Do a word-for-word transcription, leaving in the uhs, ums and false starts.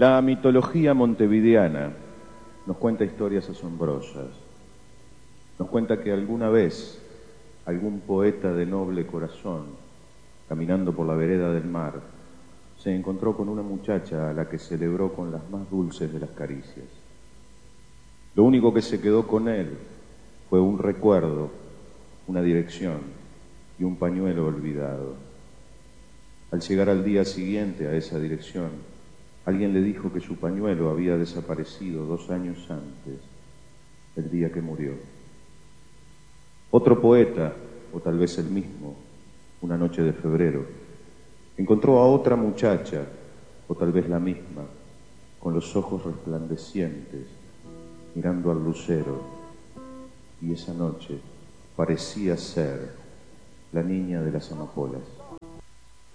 La mitología montevideana nos cuenta historias asombrosas. Nos cuenta que alguna vez algún poeta de noble corazón, caminando por la vereda del mar, se encontró con una muchacha a la que celebró con las más dulces de las caricias. Lo único que se quedó con él fue un recuerdo, una dirección y un pañuelo olvidado. Al llegar al día siguiente a esa dirección, alguien le dijo que su pañuelo había desaparecido dos años antes, el día que murió. Otro poeta, o tal vez el mismo, una noche de febrero, encontró a otra muchacha, o tal vez la misma, con los ojos resplandecientes, mirando al lucero, y esa noche parecía ser la niña de las amapolas.